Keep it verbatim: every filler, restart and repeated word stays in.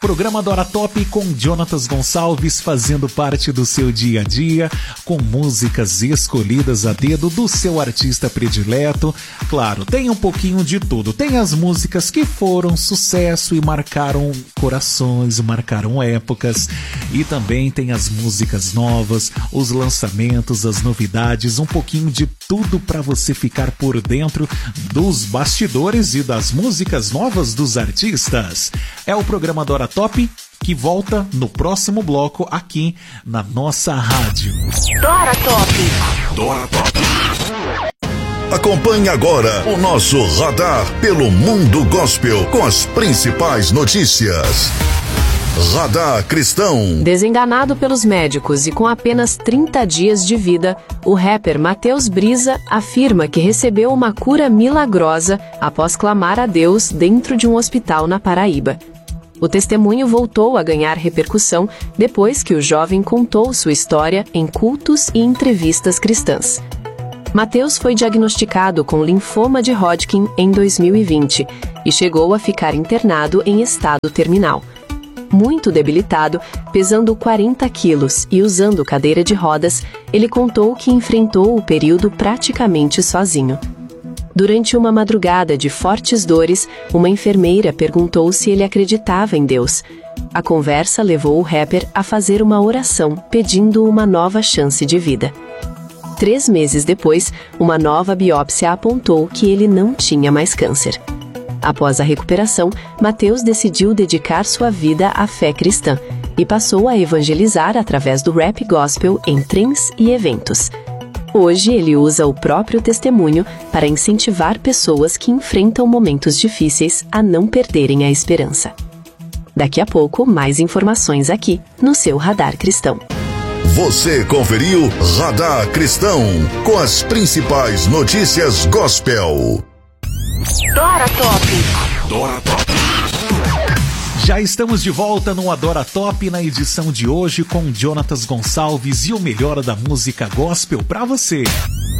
Programa Dora Top com Jonatas Gonçalves fazendo parte do seu dia a dia, com músicas escolhidas a dedo do seu artista predileto. Claro, tem um pouquinho de tudo. Tem as músicas que foram sucesso e marcaram corações, marcaram épocas. E também tem as músicas novas, os lançamentos, as novidades, um pouquinho de tudo para você ficar por dentro dos bastidores e das músicas novas dos artistas. É o programa Dora Top, que volta no próximo bloco aqui na nossa rádio. Dora Top. Dora Top. Acompanhe agora o nosso radar pelo mundo gospel com as principais notícias. Radar Cristão. Desenganado pelos médicos e com apenas trinta dias de vida, o rapper Matheus Brisa afirma que recebeu uma cura milagrosa após clamar a Deus dentro de um hospital na Paraíba. O testemunho voltou a ganhar repercussão depois que o jovem contou sua história em cultos e entrevistas cristãs. Matheus foi diagnosticado com linfoma de Hodgkin em dois mil e vinte e chegou a ficar internado em estado terminal. Muito debilitado, pesando quarenta quilos e usando cadeira de rodas, ele contou que enfrentou o período praticamente sozinho. Durante uma madrugada de fortes dores, uma enfermeira perguntou se ele acreditava em Deus. A conversa levou o rapper a fazer uma oração pedindo uma nova chance de vida. Três meses depois, uma nova biópsia apontou que ele não tinha mais câncer. Após a recuperação, Matheus decidiu dedicar sua vida à fé cristã e passou a evangelizar através do rap gospel em trens e eventos. Hoje ele usa o próprio testemunho para incentivar pessoas que enfrentam momentos difíceis a não perderem a esperança. Daqui a pouco, mais informações aqui no seu Radar Cristão. Você conferiu Radar Cristão com as principais notícias gospel. Dora Top. Dora Top. Já estamos de volta no Adora Top na edição de hoje com Jonatas Gonçalves e o melhor da música gospel pra você.